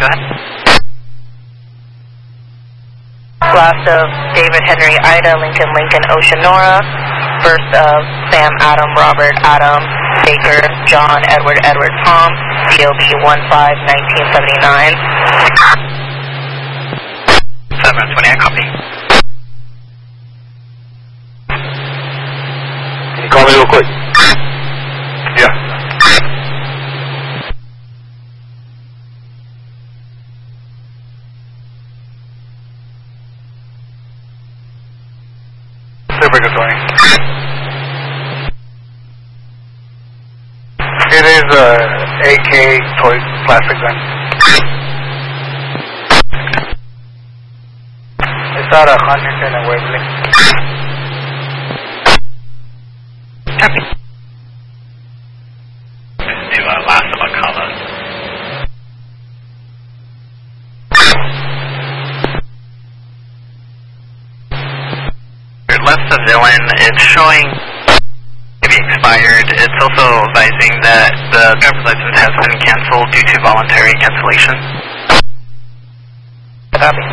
Go ahead. Last of David, Henry, Ida, Lincoln, Lincoln, Ocean, Nora. First of Sam, Adam, Robert, Adam, Baker, John, Edward, Edward, Tom. DOB 15-1979. 720, I copy. Can you call me real quick? Yeah. Super good, Tony. It is a AK toy plastic gun. It's out of Huntington and Waverly. Copy. To last of Alcala. Left civilian, it's showing to be expired. It's also advising that the driver's license has been canceled due to voluntary cancellation. Copy.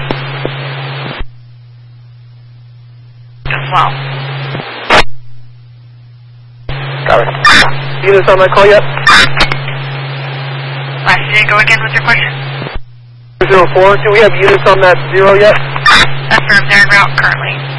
As well. Got it. Units on that call yet? Last day, go again with your question. 204, do we have units on that 0 yet? Affirmed, they're en route currently.